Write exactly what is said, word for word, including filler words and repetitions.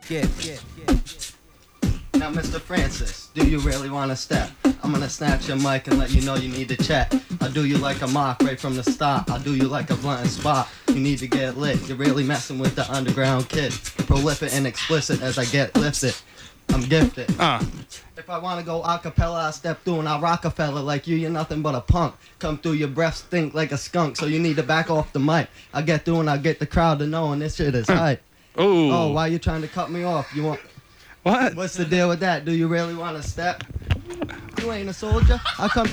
Yeah, yeah, yeah. Now, Mister Francis, do you really want to step? I'm gonna snatch your mic and let you know you need to check. I'll do you like a mock right from the start. I'll do you like a blind spot. You need to get lit. You're really messing with the underground kid. Prolific and explicit as I get lifted. I'm gifted. Uh. If I wanna go a cappella, I step through and I Rockefeller like you. You're nothing but a punk. Come through, your breath stink like a skunk. So you need to back off the mic. I get through and I get the crowd to knowing this shit is hype. Ooh. Oh, why you trying to cut me off? You want? What? What's the deal with that? Do you really want to step? You ain't a soldier. I come